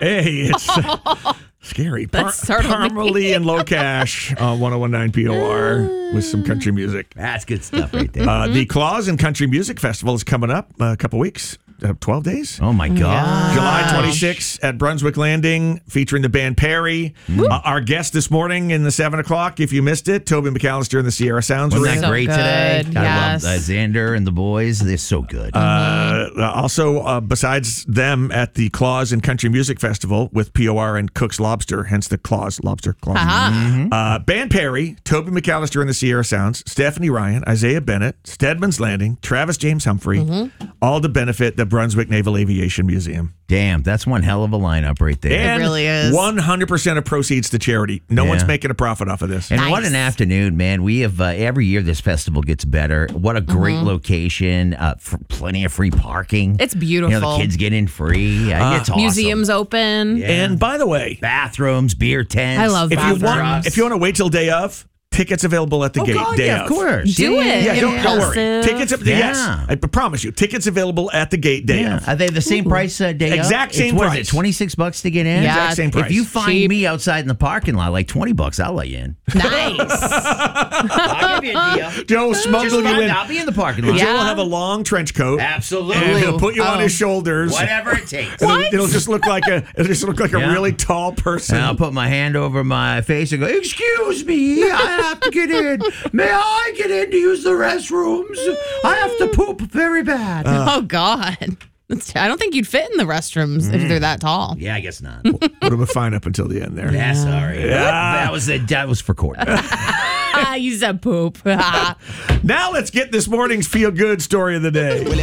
Hey, it's scary. That's startling. Parma Lee and Low Cash on 101.9 POR with some country music. That's good stuff right there. The Claus and Country Music Festival is coming up a couple weeks. 12 days. Oh, my God. July 26th at Brunswick Landing, featuring the band Perry. Our guest this morning in the 7 o'clock, if you missed it, Toby McAllister and the Sierra Sounds. Wasn't Ring. that great today? good. I love Yes. Xander and the boys. They're so good. Also, besides them at the Claus and Country Music Festival with POR and Cook's Lobster, hence the Claus Lobster. Claus. Band Perry, Toby McAllister and the Sierra Sounds, Stephanie Ryan, Isaiah Bennett, Stedman's Landing, Travis James Humphrey, all to benefit the Brunswick Naval Aviation Museum. Damn, that's one hell of a lineup right there. And really is. 100% of proceeds to charity. No one's making a profit off of this. And what an afternoon, man. We have, every year this festival gets better. What a great location. Plenty of free parking. It's beautiful. You know, the kids get in free. It's awesome. Museums open. Yeah. And by the way, Bathrooms, beer tents. I love if you bathrooms. want to wait till day of, tickets available at the gate. God, day yeah, of course. Do it. Yeah, don't worry. Impulsive. Tickets, Yeah. yes, I promise you, tickets available at the gate day Yeah. of. Are they the same price day of? Exact same What price. is it, $26 to get in? Yeah. Exact same price. If you find Cheap. me outside in the parking lot, like $20, I'll let you in. Nice. I'll give you a deal. Joe smuggle you in. I'll be in the parking lot. Joe Yeah. will have a long trench coat. Absolutely. And he'll put you on Oh. his shoulders. Whatever it takes. It'll just look like a Yeah. really tall person. And I'll put my hand over my face and go, "Excuse me, I have to get in. May I get in to use the restrooms? I have to poop very bad." Oh, God. I don't think you'd fit in the restrooms if they're that tall. Yeah, I guess not. Would have been fine up until the end there. Yeah, sorry. Yeah. That was for court. You said poop. Now let's get this morning's feel-good story of the day.